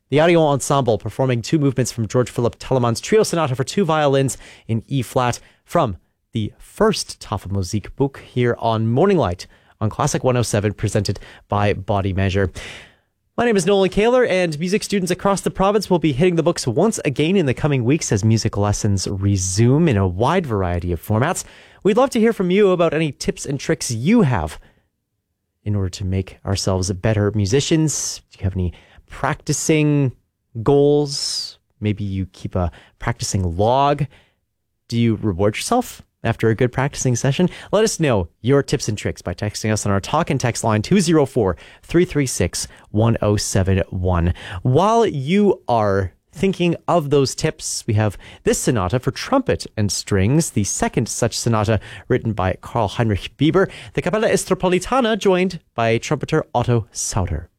The Audio Ensemble performing two movements from George Philipp Telemann's Trio Sonata for two violins in E-flat from the first Tafelmusik book here on Morning Light on Classic 107, presented by Body Measure. My name is Nolan Kaler, and music students across the province will be hitting the books once again in the coming weeks as music lessons resume in a wide variety of formats. We'd love to hear from you about any tips and tricks you have in order to make ourselves better musicians. Do you have any practicing goals? Maybe you keep a practicing log. Do you reward yourself after a good practicing session? Let us know your tips and tricks by texting us on our talk and text line 204-336-1071. While you are thinking of those tips, we have this sonata for trumpet and strings, the second such sonata written by Karl Heinrich Bieber, the Capella Estropolitana, joined by trumpeter Otto Sauter.